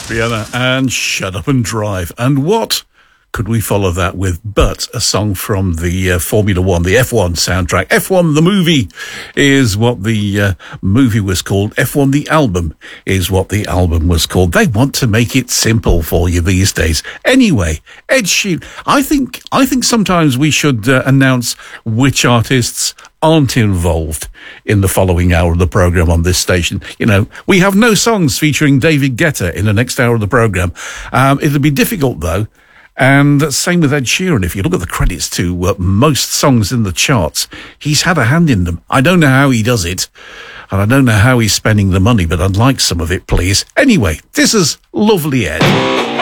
Rihanna and Shut Up and Drive. And what could we follow that with but a song from the Formula One, the F1 soundtrack. F1 the movie is what the movie was called. F1 the album is what the album was called. They want to make it simple for you these days. Anyway, Ed Sheeran. I think sometimes we should announce which artists aren't involved in the following hour of the programme on this station. You know, we have no songs featuring David Guetta in the next hour of the programme. It'll be difficult, though. And same with Ed Sheeran. If you look at the credits to most songs in the charts, he's had a hand in them. I don't know how he does it, and I don't know how he's spending the money, but I'd like some of it, please. Anyway, this is Lovely Ed.